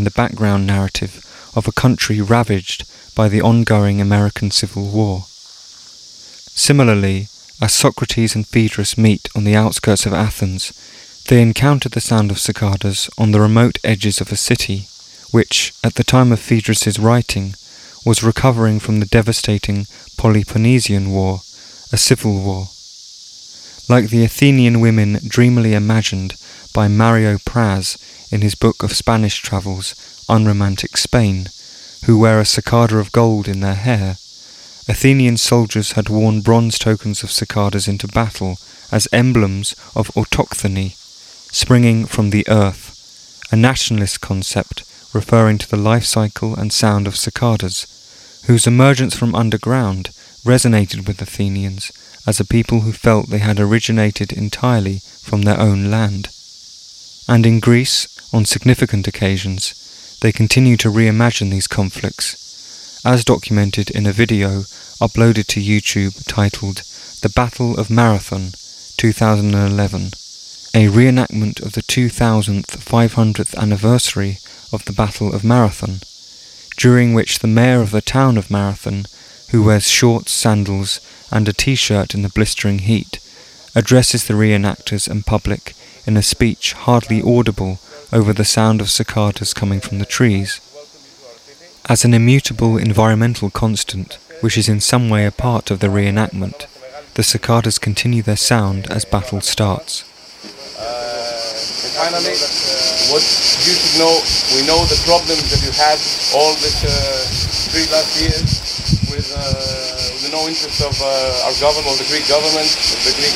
the background narrative of a country ravaged by the ongoing American Civil War. Similarly, as Socrates and Phaedrus meet on the outskirts of Athens, they encounter the sound of cicadas on the remote edges of a city, which, at the time of Phaedrus's writing, was recovering from the devastating Peloponnesian War, a civil war. Like the Athenian women dreamily imagined by Mario Praz in his book of Spanish travels, Unromantic Spain, who wear a cicada of gold in their hair, Athenian soldiers had worn bronze tokens of cicadas into battle as emblems of autochthony, springing from the earth, a nationalist concept referring to the life cycle and sound of cicadas, whose emergence from underground resonated with Athenians as a people who felt they had originated entirely from their own land. And in Greece, on significant occasions, they continue to reimagine these conflicts, as documented in a video uploaded to YouTube titled The Battle of Marathon 2011, a reenactment of the 2500th anniversary of the Battle of Marathon, during which the mayor of the town of Marathon, who wears shorts, sandals, and a t-shirt in the blistering heat, addresses the reenactors and public in a speech hardly audible over the sound of cicadas coming from the trees. As an immutable environmental constant, which is in some way a part of the reenactment, the cicadas continue their sound as battle starts. And finally, what you should know, we know the problems that you had all this 3 last years with the no interest of our government, or the Greek government, the Greek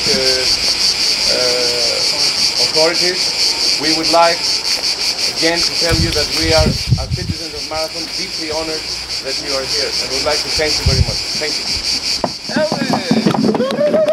authorities. We would like again to tell you that we are, as citizens of Marathon, deeply honored that you are here, and would like to thank you very much. Thank you.